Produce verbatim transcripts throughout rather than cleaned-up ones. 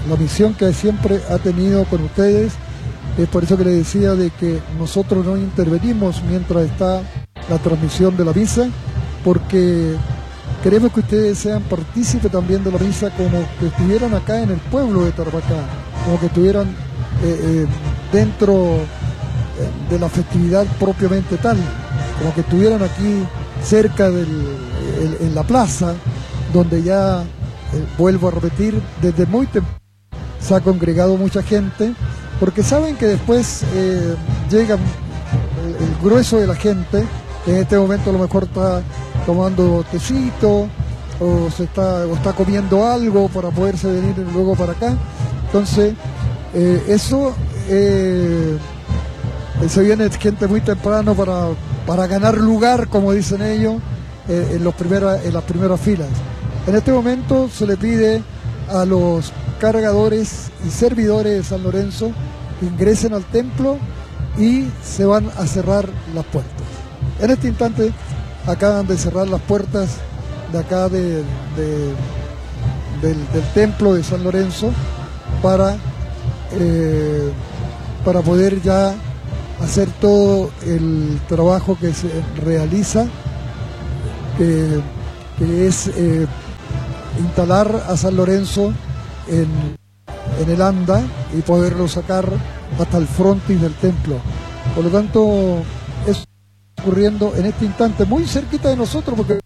la misión que siempre ha tenido con ustedes. Es por eso que les decía de que nosotros no intervenimos mientras está la transmisión de la misa, porque queremos que ustedes sean partícipes también de la misa, como que estuvieran acá en el pueblo de Tarapacá, como que estuvieran eh, eh, dentro de la festividad propiamente tal, como que estuvieran aquí cerca del, en, en la plaza, donde ya, eh, vuelvo a repetir, desde muy temprano se ha congregado mucha gente, porque saben que después eh, llega el, el grueso de la gente, que en este momento a lo mejor está tomando tecito, o se está, o está comiendo algo para poderse venir luego para acá. Entonces, eh, eso eh, se viene gente muy temprano para, para ganar lugar, como dicen ellos, eh, en, los primera, en las primeras filas. En este momento se le pide a los cargadores y servidores de San Lorenzo que ingresen al templo y se van a cerrar las puertas. En este instante acaban de cerrar las puertas de acá de, de, del, del templo de San Lorenzo para, eh, para poder ya hacer todo el trabajo que se realiza, que, que es eh, instalar a San Lorenzo en, en el anda y poderlo sacar hasta el frontis del templo. Por lo tanto, eso está ocurriendo en este instante muy cerquita de nosotros, porque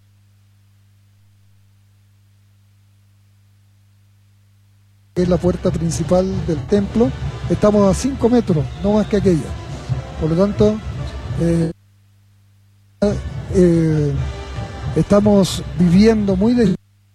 es la puerta principal del templo. Estamos a cinco metros, no más que aquella. Por lo tanto, eh, eh, estamos viviendo muy de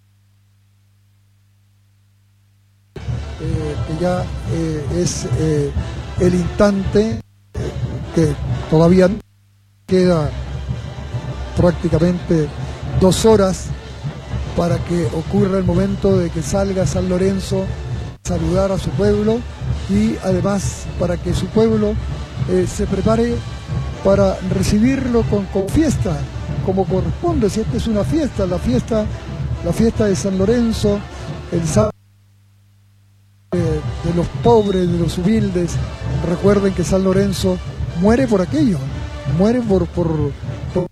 que ya eh, es eh, el instante eh, que todavía queda prácticamente dos horas para que ocurra el momento de que salga San Lorenzo a saludar a su pueblo, y además para que su pueblo eh, se prepare para recibirlo con, con fiesta, como corresponde. Si esta es una fiesta, la fiesta, la fiesta de San Lorenzo, el sábado de los pobres, de los humildes. Recuerden que San Lorenzo muere por aquello, muere por, por, por...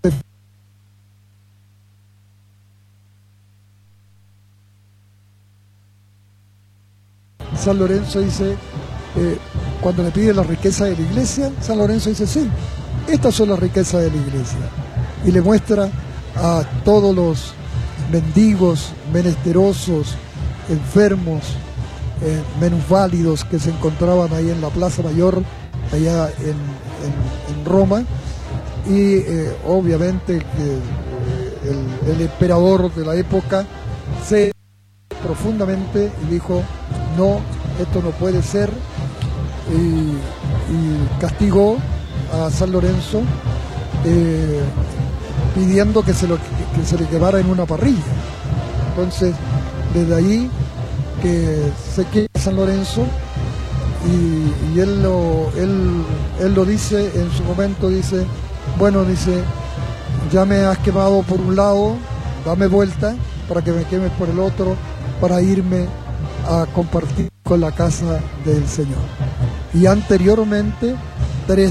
San Lorenzo dice, eh, cuando le pide la riqueza de la iglesia, San Lorenzo dice, sí, estas son las riquezas de la iglesia, y le muestra a todos los mendigos, menesterosos, enfermos, Eh, menusválidos que se encontraban ahí en la Plaza Mayor, allá en, en, en Roma, y eh, obviamente que eh, el, el emperador de la época se profundamente y dijo, no, esto no puede ser, y, y castigó a San Lorenzo eh, pidiendo que se, lo, que se le quemara en una parrilla. Entonces, desde ahí que se queda San Lorenzo, y, y él, lo, él, él lo dice en su momento, dice, bueno, dice, ya me has quemado por un lado, dame vuelta para que me quemes por el otro, para irme a compartir con la casa del Señor. Y anteriormente, tres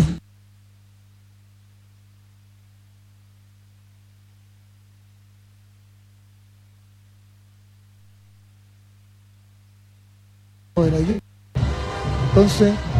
de la iglesia. Entonces,